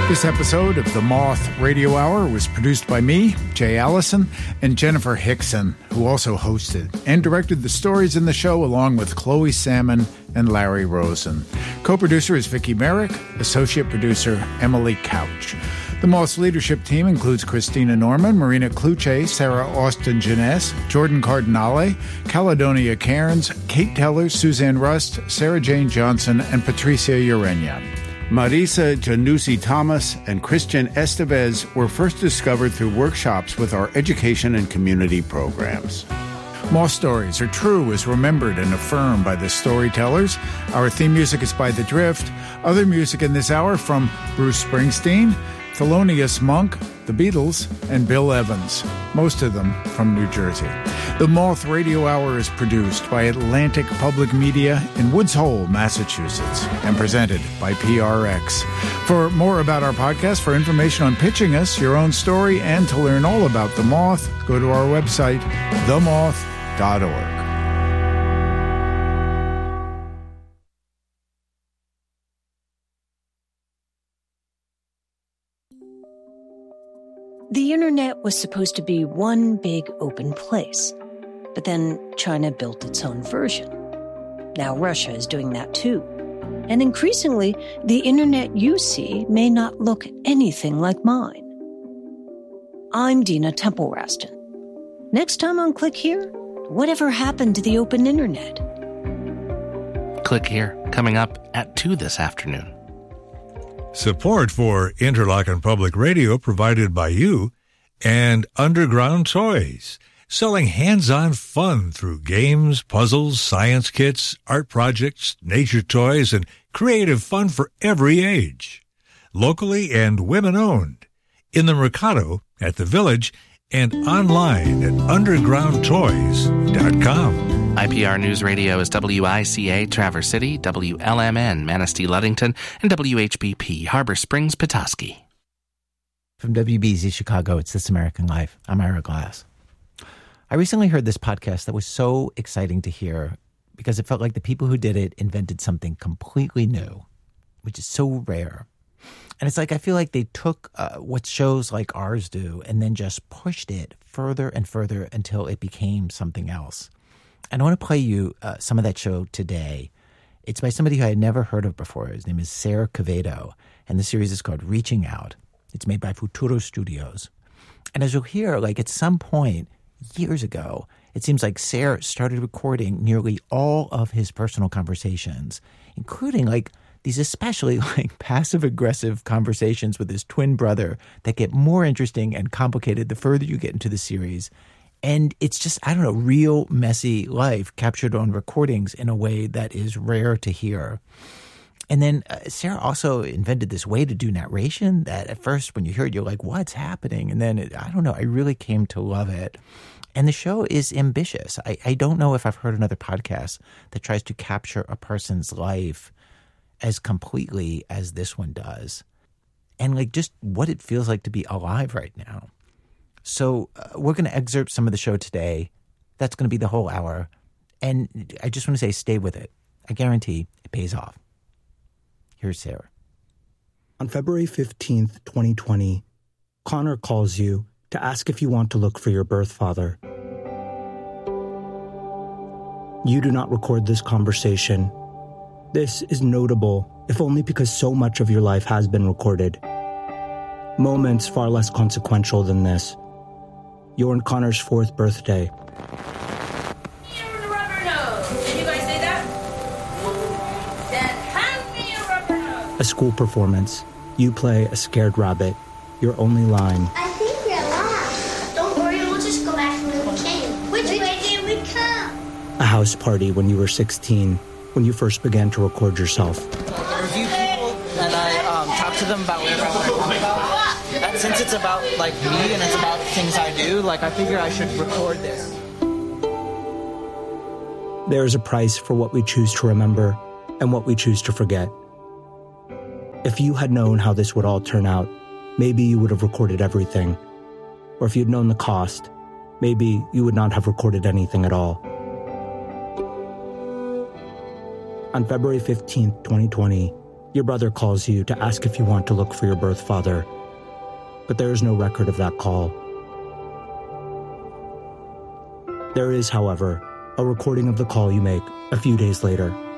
This episode of The Moth Radio Hour was produced by me, Jay Allison, and Jennifer Hickson, who also hosted and directed the stories in the show along with Chloe Salmon and Larry Rosen. Co-producer is Vicki Merrick, associate producer Emily Couch. The Moth's leadership team includes Christina Norman, Marina Kluche, Sarah Austin-Jeunesse, Jordan Cardinale, Caledonia Cairns, Kate Teller, Suzanne Rust, Sarah Jane Johnson, and Patricia Urena. Marisa Janussi-Thomas and Christian Estevez were first discovered through workshops with our education and community programs. Moth stories are true as remembered and affirmed by the storytellers. Our theme music is by The Drift. Other music in this hour from Bruce Springsteen, Thelonious Monk, The Beatles, and Bill Evans, most of them from New Jersey. The Moth Radio Hour is produced by Atlantic Public Media in Woods Hole, Massachusetts, and presented by PRX. For more about our podcast, for information on pitching us your own story, and to learn all about The Moth, go to our website, themoth.org. The internet was supposed to be one big open place, but then China built its own version. Now Russia is doing that too. And increasingly, the internet you see may not look anything like mine. I'm Dina Temple-Raston. Next time on Click Here, whatever happened to the open internet? Click Here, coming up at 2 this afternoon. Support for Interlochen Public Radio provided by you and Underground Toys, selling hands-on fun through games, puzzles, science kits, art projects, nature toys, and creative fun for every age. Locally and women-owned. In the Mercado, at the Village, and online at undergroundtoys.com. IPR News Radio is WICA Traverse City, WLMN Manistee Ludington, and WHBP Harbor Springs Petoskey. From WBZ Chicago, it's This American Life. I'm Ira Glass. I recently heard this podcast that was so exciting to hear because it felt like the people who did it invented something completely new, which is so rare. And it's like I feel like they took what shows like ours do and then just pushed it further and further until it became something else. And I want to play you some of that show today. It's by somebody who I had never heard of before. His name is Ser Quevedo, and the series is called Reaching Out. It's made by Futuro Studios. And as you'll hear, like at some point years ago, it seems like Ser started recording nearly all of his personal conversations, including like these especially like passive-aggressive conversations with his twin brother that get more interesting and complicated the further you get into the series. And it's just, I don't know, real messy life captured on recordings in a way that is rare to hear. And then Sarah also invented this way to do narration that at first when you hear it, you're like, what's happening? And then, I don't know, I really came to love it. And the show is ambitious. I don't know if I've heard another podcast that tries to capture a person's life as completely as this one does. And like just what it feels like to be alive right now. So we're going to excerpt some of the show today. That's going to be the whole hour. And I just want to say, stay with it. I guarantee it pays off. Here's Sarah. On February 15th, 2020, Connor calls you to ask if you want to look for your birth father. You do not record this conversation. This is notable, if only because so much of your life has been recorded. Moments far less consequential than this. You're on Connor's 4th birthday. Hand me a rubber nose. Did you guys say that? Then hand me a rubber nose. A school performance. You play a scared rabbit. Your only line. I think we're lost. Don't worry, we'll just go back the way we came. Which way did we come? A house party when you were 16, when you first began to record yourself. I review people and I talk to them about whatever I want to talk about. And since it's about like me and it's about things I do, like I figure I should record this. There is a price for what we choose to remember and what we choose to forget. If you had known how this would all turn out, maybe you would have recorded everything. Or if you'd known the cost, maybe you would not have recorded anything at all. On February 15th, 2020, Your brother calls you to ask if you want to look for your birth father, but there is no record of that call. There is, however, a recording of the call you make a few days later.